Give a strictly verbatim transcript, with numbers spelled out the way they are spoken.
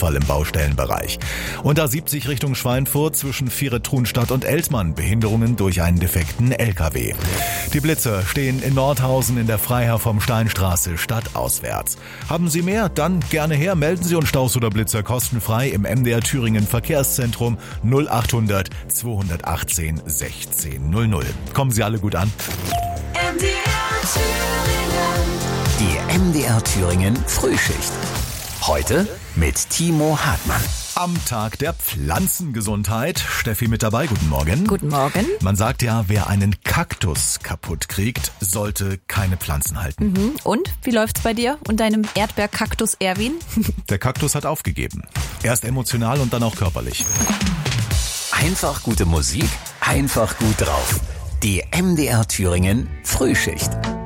Unfall im Baustellenbereich. Und A siebzig Richtung Schweinfurt zwischen Viere-Trunstadt und Eltmann. Behinderungen durch einen defekten L K W. Die Blitzer stehen in Nordhausen in der Freiherr vom Steinstraße stadtauswärts. Haben Sie mehr? Dann gerne her. Melden Sie uns Staus oder Blitzer kostenfrei im M D R Thüringen Verkehrszentrum null achthundert zweihundertachtzehn sechzehn null null. Kommen Sie alle gut an. M D R Thüringen. Die M D R Thüringen Frühschicht. Heute mit Timo Hartmann. Am Tag der Pflanzengesundheit. Steffi mit dabei, guten Morgen. Guten Morgen. Man sagt ja, wer einen Kaktus kaputt kriegt, sollte keine Pflanzen halten. Mhm. Und, wie läuft's bei dir und deinem Erdbeerkaktus Erwin? Der Kaktus hat aufgegeben. Erst emotional und dann auch körperlich. Einfach gute Musik, einfach gut drauf. Die M D R Thüringen Frühschicht.